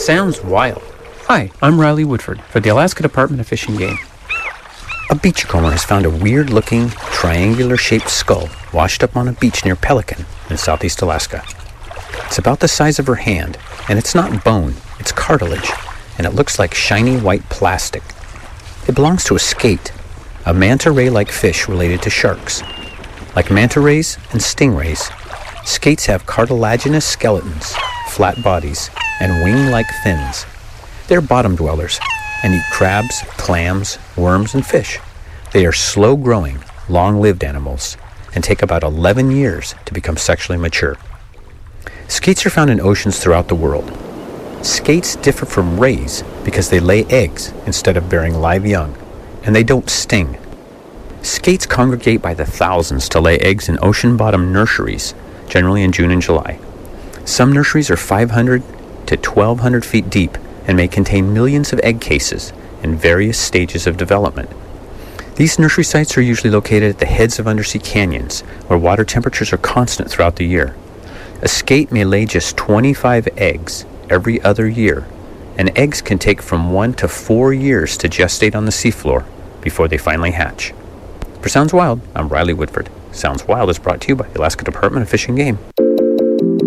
Sounds wild. Hi, I'm Riley Woodford for the Alaska Department of Fish and Game. A beachcomber has found a weird-looking, triangular-shaped skull washed up on a beach near Pelican in southeast Alaska. It's about the size of her hand, and it's not bone, it's cartilage, and it looks like shiny white plastic. It belongs to a skate, a manta ray-like fish related to sharks. Like manta rays and stingrays, skates have cartilaginous skeletons, flat bodies, and wing-like fins. They're bottom dwellers and eat crabs, clams, worms, and fish. They are slow-growing, long-lived animals and take about 11 years to become sexually mature. Skates are found in oceans throughout the world. Skates differ from rays because they lay eggs instead of bearing live young, and they don't sting. Skates congregate by the thousands to lay eggs in ocean-bottom nurseries, generally in June and July. Some nurseries are 500 to 1,200 feet deep and may contain millions of egg cases in various stages of development. These nursery sites are usually located at the heads of undersea canyons, where water temperatures are constant throughout the year. A skate may lay just 25 eggs every other year, and eggs can take from 1 to 4 years to gestate on the seafloor before they finally hatch. For Sounds Wild, I'm Riley Woodford. Sounds Wild is brought to you by the Alaska Department of Fish and Game.